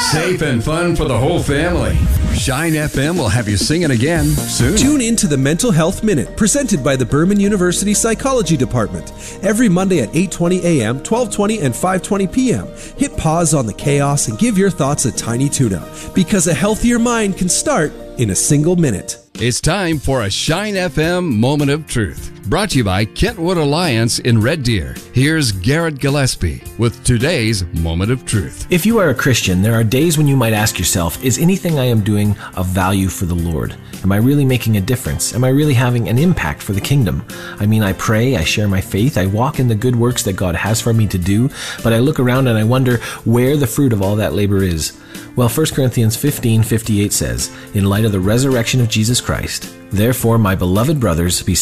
Safe and fun for the whole family. Shine FM will have you singing again soon. Tune in to the Mental Health Minute, presented by the Berman University Psychology Department. Every Monday at 8:20 a.m., 12:20, and 5:20 p.m. Hit pause on the chaos and give your thoughts a tiny tune-up, because a healthier mind can start in a single minute. It's time for a Shine FM Moment of Truth, brought to you by Kentwood Alliance in Red Deer. Here's Garrett Gillespie with today's Moment of Truth. If you are a Christian, there are days when you might ask yourself, is anything I am doing of value for the Lord? Am I really making a difference? Am I really having an impact for the kingdom? I mean, I pray, I share my faith, I walk in the good works that God has for me to do, but I look around and I wonder where the fruit of all that labor is. Well, 1 Corinthians 15:58 says, in light of the resurrection of Jesus Christ, therefore, my beloved brothers, be